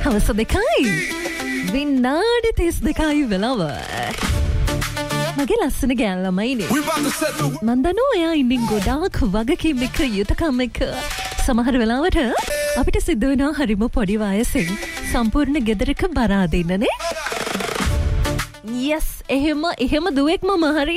හවස 2යි. විනාඩි 32යි වෙලාව. මගේ ලස්සන ගෑන් ළමයිනේ. මන් දන්නවා එයා ඉන්නේ ගොඩාක් වගකීම් එක්ක යුතුයකම් එක්ක. සමහර වෙලාවට අපිට සිද්ධ වෙනවා හරිම පොඩි වයසෙන් සම්පූර්ණ ගෙදරක බර අදින්නනේ. yes එහෙම දුවෙක් මම හරි.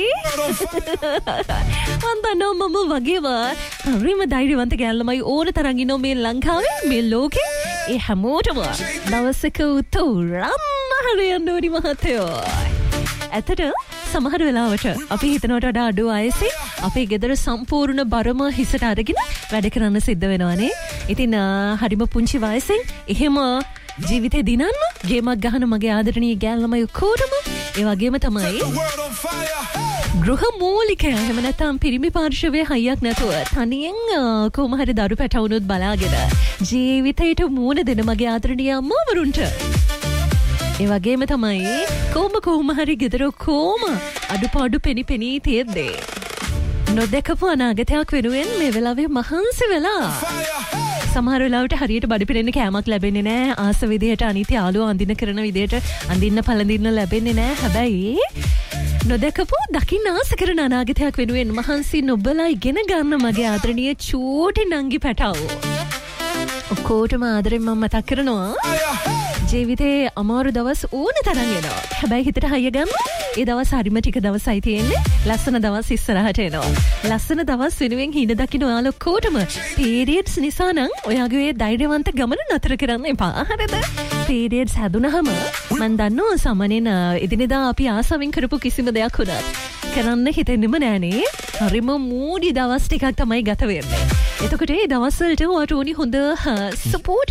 මන් දන්නවා මම වගේම හරිම ධෛර්යවන්ත ගෑන් ළමයි ඕන තරම් ඉන්නෝ මේ ලංකාවේ මේ ලෝකේ. ඒ හැමෝටම දවසක උතුරම් හරියන්න ඕනි මහත්තයෝ. ඇත්තට සමහර වෙලාවට අපි හිතනවට වඩා අඩු වයසේ අපේ ගෙදර සම්පූර්ණ බරම හිසට අරගෙන වැඩ කරන්න සිද්ධ වෙනවානේ. ඉතින් හරිම පුංචි වයසෙන් එහෙම ජීවිතේ දිනන්න ගේමක් ගහන මගේ ආදරණීය ගෑන් ළමයි ඔක්කොටම ඒ වගේම තමයි ගෘහ මූලිකය එහෙම නැත්නම් පිරිමි පාර්ශවයේ හයියක් නැතුව තනියෙන් කොහොම හරි දරු පැටවුනොත් බලාගෙන ජීවිතේට මූණ දෙන මගේ ආදරණීය අම්මාවරුන්ට ඒ වගේම තමයි කොහොම හරි ගෙදර කොහොම අඩුපාඩු පෙනි තියෙද්දී නොදකපු අනාගතයක් වෙනුවෙන් මේ වෙලාවේ මහන්සි වෙලා සමහර වෙලාවට හරියට බඩ පිරෙන්න කෑමක් ලැබෙන්නේ නැහැ. ආස විදියට අනිත් යාළුවෝ අඳින කරන විදියට අඳින්න පළඳින්න ලැබෙන්නේ නැහැ. හැබැයි නොදකපු දකින්න ආස කරන අනාගතයක් වෙනුවෙන් මහන්සි නොබලා ඉගෙන ගන්න මගේ ආදරණීය චූටි නංගි පැටවෝ. ඔක්කොටම ආදරෙන් මම මතක් කරනවා. ජීවිතේ අමාරු දවස් ඕන තරම් එනවා. හැබැයි හිතට හයිය ගන්න. ඒ දවස් හරිම ටික දවසයි තියෙන්නේ. ලස්සන දවස් ඉස්සරහට එනවා. ලස්සන දවස් වෙනුවෙන් හිඳ දකින්න ඔයාලා කොටම පීරියඩ්ස් නිසා නම් ඔයාගේ ඒ ධෛර්යවන්ත ගමන නතර කරන්න එපා. හරිද? පීරියඩ්ස් හැදුනහම මම දන්නවා සාමාන්‍යයෙන් එදිනෙදා අපි ආසාවෙන් කරපු කිසිම දෙයක් උනත් කරන්න හිතෙන්නෙම නෑනේ. හරිම මූඩි දවස් ටිකක් තමයි ගත වෙන්නේ. එතකොට ඒ දවස් වලට ඔයාට ඕනි හොඳ සපෝට්